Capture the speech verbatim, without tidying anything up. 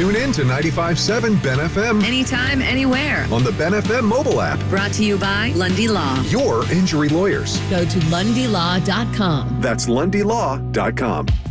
Tune in to ninety-five point seven Ben F M Anytime, anywhere. on the Ben F M mobile app. Brought to you by Lundy Law. Your injury lawyers. Go to lundy law dot com. That's lundy law dot com.